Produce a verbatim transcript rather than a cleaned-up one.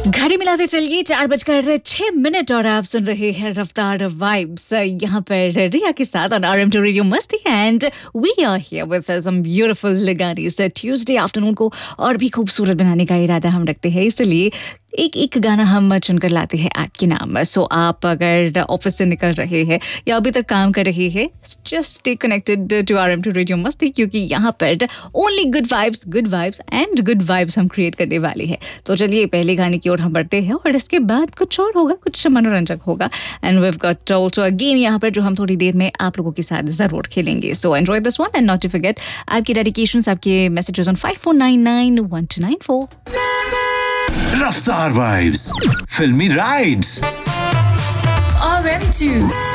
घड़ी मिलाते चलिए चार बजकर छह मिनट और आप सुन रहे हैं रफ्तार वाइब्स यहाँ पर रिया के साथ ऑन आरएम टू रेडियो मस्ती and we are here with some beautiful गाने। सो ट्यूसडे आफ्टरनून को और भी खूबसूरत बनाने का इरादा हम रखते हैं, इसलिए एक एक गाना हम चुनकर लाते हैं आपके नाम। सो आप अगर ऑफिस से निकल रहे हैं या अभी तक काम कर रहे हैं, just stay connected to RM to radio मस्ती, क्योंकि यहाँ पर only good vibes good vibes and good vibes हम क्रिएट करने वाले हैं। तो चलिए पहले गाने की ओर हम बढ़ते हैं और इसके बाद कुछ और होगा, कुछ मनोरंजक होगा। And we have got also a game यहाँ पर जो हम थोड़ी देर में आप लोगों के साथ जरूर खेलेंगे। So enjoy this one and not to forget आपकी डेडिकेशंस, आपके messages on five four nine nine one two nine four. रफ्तार वाइब्स, फिल्मी राइड्स, R M two